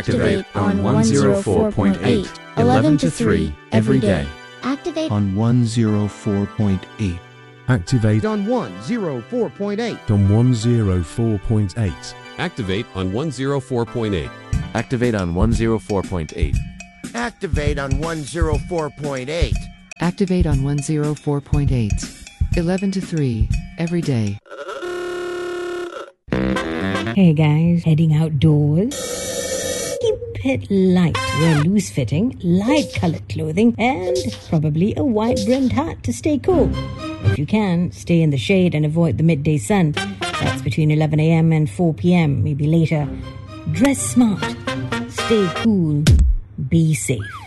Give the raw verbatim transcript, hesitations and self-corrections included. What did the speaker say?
Activate on one oh four point eight, eleven to three every day. Activate on one oh four point eight. Activate on one oh four point eight. on one oh four point eight. Activate on one oh four point eight. Activate on one oh four point eight. Activate on one oh four point eight. Activate on one oh four point eight. eleven to three every day. Hey guys, heading outdoors? Keep it light. Wear loose-fitting, light-colored clothing and probably a white-brimmed hat to stay cool. If you can, stay in the shade and avoid the midday sun. That's between eleven a.m. and four p.m., maybe later. Dress smart. Stay cool. Be safe.